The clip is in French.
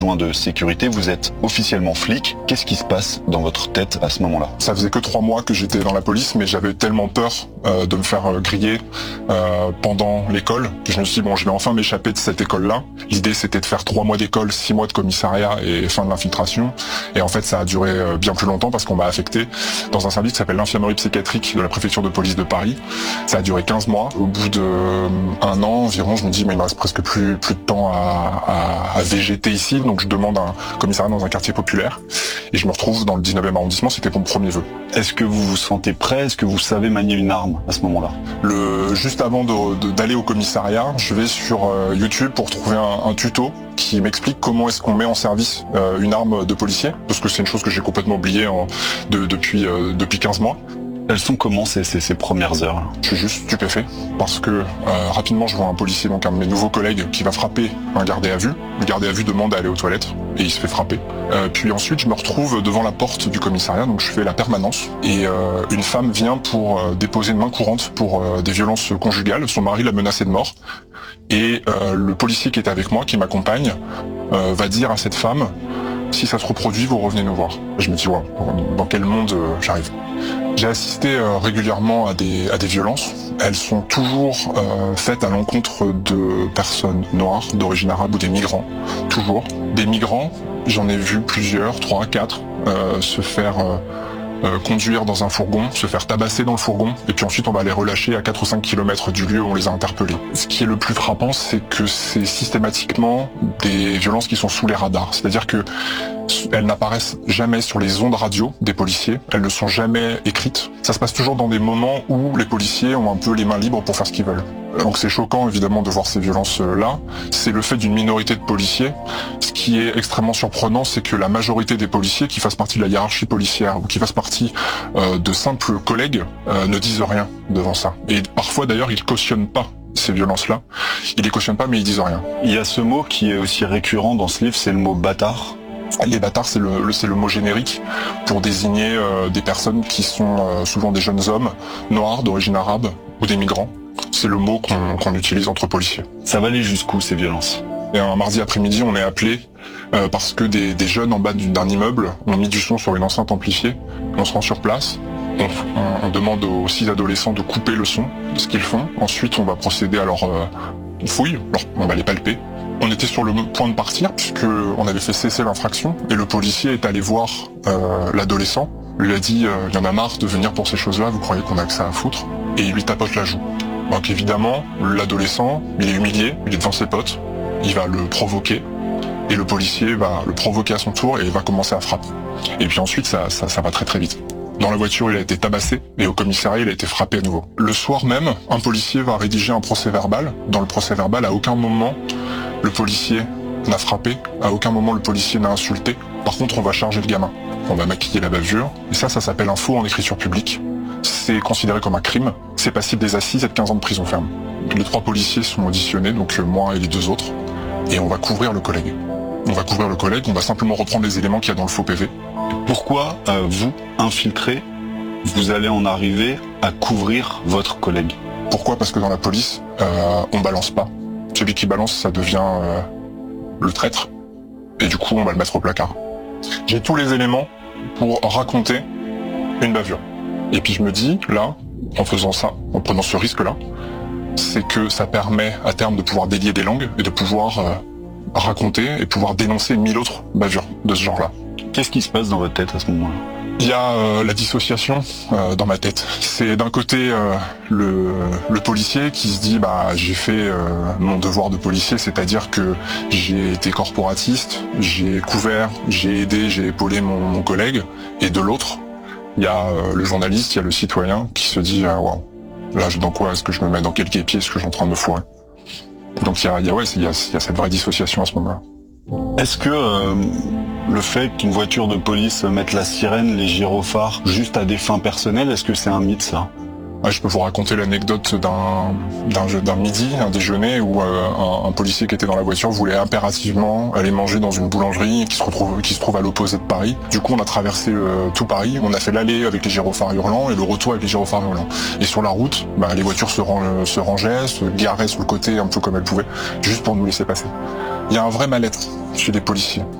de sécurité, vous êtes officiellement flic. Qu'est-ce qui se passe dans votre tête à ce moment-là? Ça faisait que 3 mois que j'étais dans la police, mais j'avais tellement peur de me faire griller pendant l'école que je me suis dit, bon, je vais enfin m'échapper de cette école-là. L'idée, c'était de faire 3 mois d'école, 6 mois de commissariat et fin de l'infiltration. Et en fait, ça a duré bien plus longtemps parce qu'on m'a affecté dans un service qui s'appelle l'infirmerie psychiatrique de la préfecture de police de Paris. Ça a duré 15 mois. Au bout d'1 an environ, je me dis, mais il me reste presque plus de temps à végéter ici. Donc je demande un commissariat dans un quartier populaire et je me retrouve dans le 19e arrondissement, c'était mon premier vœu. Est-ce que vous vous sentez prêt? Est-ce que vous savez manier une arme à ce moment-là? Juste avant d'aller au commissariat, je vais sur YouTube pour trouver un tuto qui m'explique comment est-ce qu'on met en service une arme de policier, parce que c'est une chose que j'ai complètement oubliée depuis 15 mois. Elles sont comment ces premières heures? Je suis juste stupéfait parce que rapidement je vois un policier, donc un de mes nouveaux collègues, qui va frapper un gardé à vue. Le gardé à vue demande à aller aux toilettes et il se fait frapper. Puis ensuite je me retrouve devant la porte du commissariat, donc je fais la permanence et une femme vient pour déposer une main courante pour des violences conjugales. Son mari l'a menacée de mort et le policier qui est avec moi, qui m'accompagne, va dire à cette femme: si ça se reproduit, vous revenez nous voir. Je me dis, ouais, dans quel monde j'arrive? J'ai assisté régulièrement à des violences. Elles sont toujours faites à l'encontre de personnes noires, d'origine arabe ou des migrants. Toujours. Des migrants, j'en ai vu plusieurs, 3, 4, se faire conduire dans un fourgon, se faire tabasser dans le fourgon, et puis ensuite on va les relâcher à 4 ou 5 kilomètres du lieu où on les a interpellés. Ce qui est le plus frappant, c'est que c'est systématiquement des violences qui sont sous les radars. C'est-à-dire que elles n'apparaissent jamais sur les ondes radio des policiers, elles ne sont jamais écrites. Ça se passe toujours dans des moments où les policiers ont un peu les mains libres pour faire ce qu'ils veulent. Donc c'est choquant évidemment de voir ces violences-là. C'est le fait d'une minorité de policiers. Ce qui est extrêmement surprenant, c'est que la majorité des policiers qui fassent partie de la hiérarchie policière ou qui fassent partie de simples collègues ne disent rien devant ça. Et parfois d'ailleurs ils cautionnent pas ces violences-là. Ils les cautionnent pas mais ils disent rien. Il y a ce mot qui est aussi récurrent dans ce livre, c'est le mot bâtard. Les bâtards, c'est le mot générique pour désigner des personnes qui sont souvent des jeunes hommes noirs d'origine arabe ou des migrants. C'est le mot qu'on utilise entre policiers. Ça va aller jusqu'où ces violences? Et un mardi après-midi, on est appelé parce que des jeunes en bas d'un immeuble ont mis du son sur une enceinte amplifiée. On se rend sur place, on demande aux 6 adolescents de couper le son, ce qu'ils font. Ensuite, on va procéder à leur fouille, on va les palper. On était sur le point de partir puisque on avait fait cesser l'infraction et le policier est allé voir l'adolescent, lui a dit il y en a marre de venir pour ces choses-là, vous croyez qu'on a que ça à foutre? Et il lui tapote la joue. Donc évidemment, l'adolescent, il est humilié, il est devant ses potes, il va le provoquer et le policier va le provoquer à son tour et va commencer à frapper. Et puis ensuite ça va très très vite. Dans la voiture, il a été tabassé et au commissariat, il a été frappé à nouveau. Le soir même, un policier va rédiger un procès-verbal. Dans le procès-verbal, à aucun moment le policier n'a frappé, à aucun moment le policier n'a insulté. Par contre, on va charger le gamin. On va maquiller la bavure. Et ça s'appelle un faux en écriture publique. C'est considéré comme un crime. C'est passible des assises et de 15 ans de prison ferme. Les 3 policiers sont auditionnés, donc moi et les 2 autres. Et on va couvrir le collègue. On va simplement reprendre les éléments qu'il y a dans le faux PV. Pourquoi, vous, infiltré, vous allez en arriver à couvrir votre collègue? Pourquoi? Parce que dans la police, on balance pas. Celui qui balance, ça devient le traître. Et du coup, on va le mettre au placard. J'ai tous les éléments pour raconter une bavure. Et puis je me dis, là, en faisant ça, en prenant ce risque-là, c'est que ça permet à terme de pouvoir délier des langues et de pouvoir raconter et pouvoir dénoncer 1000 autres bavures de ce genre-là. Qu'est-ce qui se passe dans votre tête à ce moment-là? Il y a la dissociation dans ma tête. C'est d'un côté le policier qui se dit j'ai fait mon devoir de policier, c'est-à-dire que j'ai été corporatiste, j'ai couvert, j'ai aidé, j'ai épaulé mon collègue. Et de l'autre, il y a le journaliste, il y a le citoyen qui se dit waouh, là dans quoi est-ce que je me mets, dans quel képier est-ce que je suis en train de me fourrer? Donc il y a cette vraie dissociation à ce moment-là. Est-ce que le fait qu'une voiture de police mette la sirène, les gyrophares, juste à des fins personnelles, est-ce que c'est un mythe ça? Je peux vous raconter l'anecdote d'un midi, un déjeuner, où un policier qui était dans la voiture voulait impérativement aller manger dans une boulangerie qui se trouve à l'opposé de Paris. Du coup, on a traversé tout Paris, on a fait l'aller avec les gyrophares hurlants et le retour avec les gyrophares hurlants. Et sur la route, les voitures se rangeaient, se garaient sur le côté un peu comme elles pouvaient, juste pour nous laisser passer. Il y a un vrai mal-être chez les policiers.